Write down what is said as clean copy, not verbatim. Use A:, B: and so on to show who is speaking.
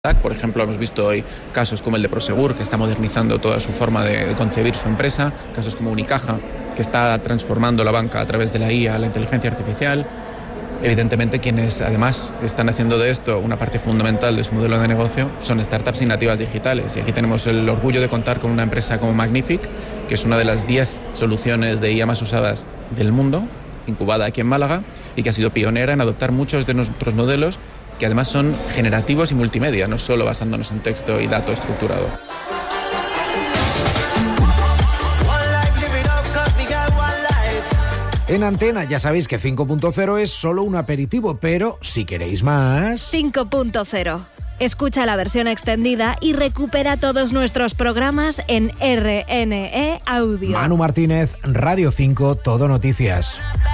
A: Por ejemplo, hemos visto hoy casos como el de Prosegur, que está modernizando toda su forma de concebir su empresa, casos como Unicaja, que está transformando la banca a través de la IA, la inteligencia artificial. Evidentemente, quienes además están haciendo de esto una parte fundamental de su modelo de negocio son startups y nativas digitales. Y aquí tenemos el orgullo de contar con una empresa como Magnific, que es una de las 10 soluciones de IA más usadas del mundo, incubada aquí en Málaga, y que ha sido pionera en adoptar muchos de nuestros modelos, que además son generativos y multimedia, no solo basándonos en texto y dato estructurado.
B: En Antena ya sabéis que 5.0 es solo un aperitivo, pero si queréis más...
C: 5.0. Escucha la versión extendida y recupera todos nuestros programas en RNE Audio.
B: Manu Martínez, Radio 5, Todo Noticias.